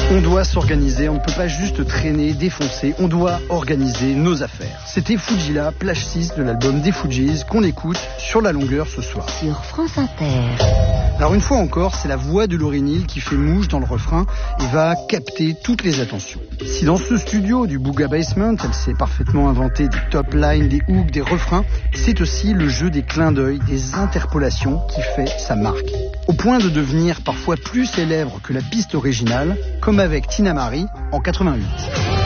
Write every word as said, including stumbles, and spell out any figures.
On doit s'organiser, on ne peut pas juste traîner, défoncer, on doit organiser nos affaires. C'était Fujila, plage six de l'album des Fugees, qu'on écoute sur la longueur ce soir. Sur France Inter. Alors une fois encore, c'est la voix de Lauryn Hill qui fait mouche dans le refrain et va capter toutes les attentions. Si dans ce studio du Booga Basement, elle sait parfaitement inventer des top lines, des hooks, des refrains, c'est aussi le jeu des clins d'œil, des interpolations qui fait sa marque. Au point de devenir parfois plus célèbre que la piste originale, comme avec Tina Marie en quatre-vingt-huit.